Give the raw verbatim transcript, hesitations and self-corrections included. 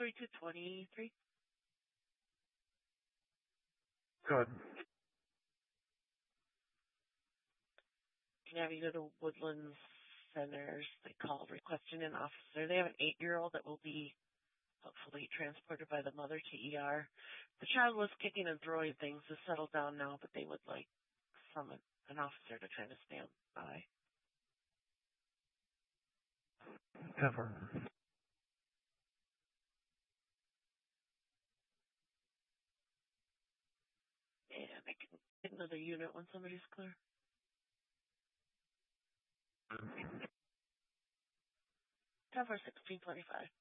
thirty-two twenty-three. Good. Can have you go to Woodlands Centers. They call requesting an officer. They have an eight-year-old that will be hopefully transported by the mother to E R. The child was kicking and throwing things to settle down now, but they would like someone, an officer to kind of stand by. Ever. And I can get another unit when somebody's clear. ten for sixteen twenty-five.